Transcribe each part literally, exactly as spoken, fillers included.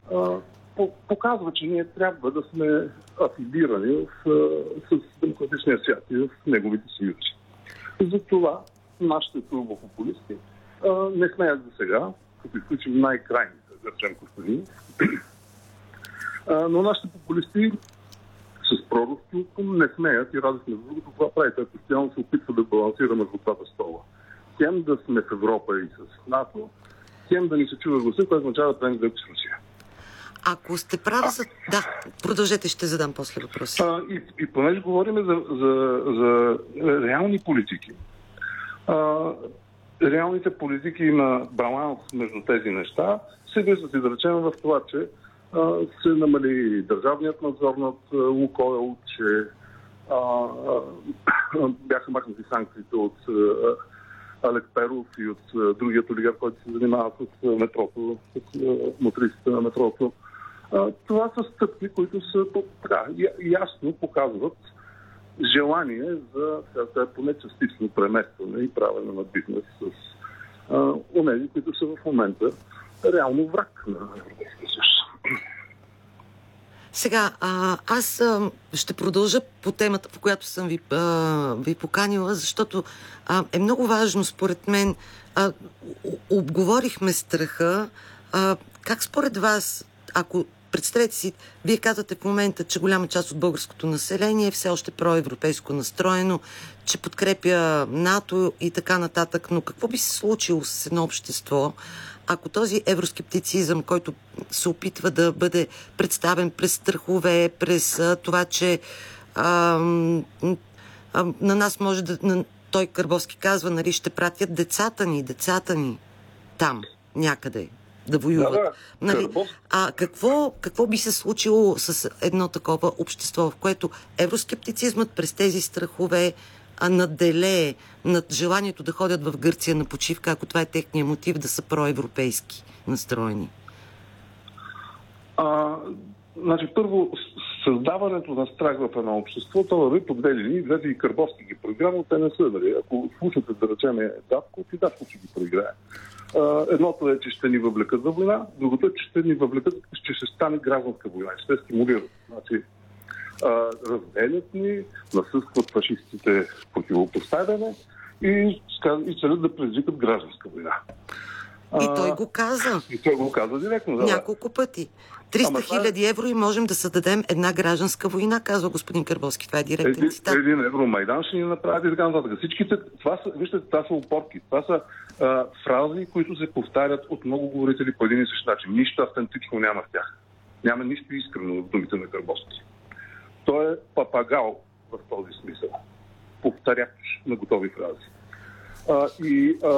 показва, че ние трябва да сме афилирани в, с демократичния свят и в неговите съюзи. Затова нашите турбопопулисти не смеят за сега, като изключим най-крайните, да речем Костадин. Но нашите популисти с пророкството не смеят и радостно за другото. Това прави. Той постоянно се опитва да балансира между двата стола. Хем да сме в Европа и с НАТО, хем да ни се чува гласа, което означава да правим сделки с Русия. Ако сте прави за... Да, продължете, ще задам после въпроси. А, и, и понеже говорим за, за, за реални политики, а, реалните политики има баланс между тези неща, се виждат и да речем в това, че а, се намали държавният надзор над Лукойл, че а, а, бяха махнати санкциите от а, Алек Перов и от а, другият олигарх, който се занимава с а, метрото, с а, мотористите на метрото. А, това са стъпки, които са така, ясно показват желание за да, поне частично преместване и правене на бизнес с а, онези, които са в момента реално враг на Европейския съюз. Сега, а, аз а, ще продължа по темата, по която съм ви, а, ви поканила, защото а, е много важно, според мен. А, обговорихме страха. А, как според вас, ако представете си, вие казвате в момента, че голяма част от българското население е все още проевропейско настроено, че подкрепя НАТО и така нататък, но какво би се случило с едно общество, ако този евроскептицизъм, който се опитва да бъде представен през страхове, през а, това, че а, а, на нас може да... На, той Карбовски казва, нали, ще пратят децата ни, децата ни там, някъде, да воюват. Да, да. Нали? А какво, какво би се случило с едно такова общество, в което евроскептицизмът през тези страхове а надделее над желанието да ходят в Гърция на почивка, ако това е техния мотив да са проевропейски настроени? А, значи, първо, създаването на страх в едно общество, това върви по две линии, двете и Карбовски ги проиграва, те не са, нали? Ако слушате, да речем, Давков, и Давков ще ги проиграе. Uh, едното е, че ще ни въвлекат във война, другото е, че ще ни въвлекат, че ще стане гражданска война, ще се стимулират. Значи, uh, разделят ни, насъскват фашистите в противопоставяне и, и целят да предизвикат гражданска война. И uh, той го каза. И той го каза директно. Да, няколко пъти. триста хиляди евро и можем да създадем една гражданска война, казва господин Карбовски. Това е директен един, цитат. Един Евромайдан ще ни направи и така нататък. Всичките, това са, вижте, това са опорки. Това са а, фрази, които се повтарят от много говорители по един и същ начин. Нищо автентично няма в тях. Няма нищо искрено в думите на Карбовски. Той е папагал в този смисъл. Повторяч на готови фрази. А, и, а...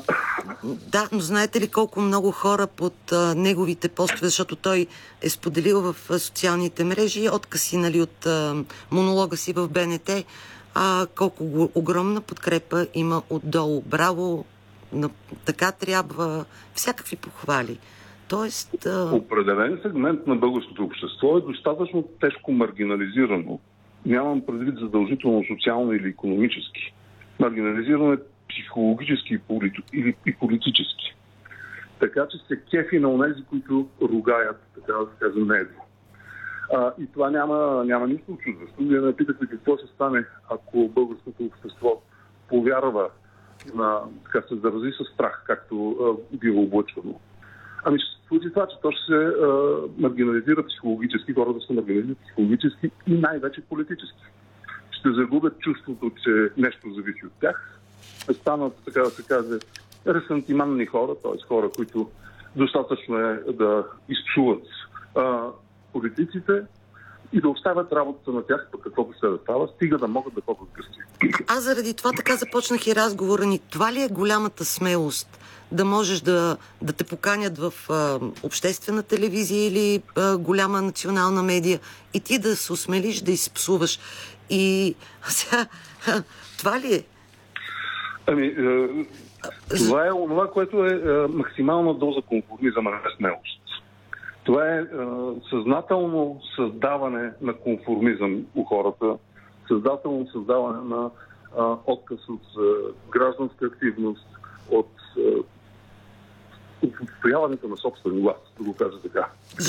Да, но знаете ли колко много хора под а, неговите постове, защото той е споделил в а, социалните мрежи откъси, нали, от а, монолога си в Б Н Т, а, колко го, огромна подкрепа има отдолу. Браво, на, така трябва, всякакви похвали. Тоест... А... Определен сегмент на българското общество е достатъчно тежко маргинализирано. Нямам предвид задължително социално или икономически. Маргинализирано е психологически или и политически. Така че се кефи на онези, които ругаят, така да се каже, него. А, и това няма, няма нищо очудващо. Вие ме питате какво ще стане, ако българското общество повярва на, така се зарази със страх, както а, бива облъчвано. Ами ще се случи това, че то ще се а, маргинализира психологически, хората да се маргинализират психологически и най-вече политически. Ще загубят чувството, че нещо зависи от тях, станат, така да се каже, ресантиманни хора, т.е. хора, които достатъчно е да изчуват а, политиците и да оставят работата на тях, пък каквото се да става, стига да могат да ходят гъсти. Аз заради това така започнах и разговора ни. Това ли е голямата смелост? Да можеш да, да те поканят в а, обществена телевизия или а, голяма национална медия и ти да се осмелиш да изпсуваш. И сега, това ли е? Ами, е, това е онова, което е, е максимална доза конформизъм, а не смелост. Това е, е съзнателно създаване на конформизъм у хората, съзнателно създаване на е, отказ от е, гражданска активност, от е, отстояването на собствен глас, да го кажа така.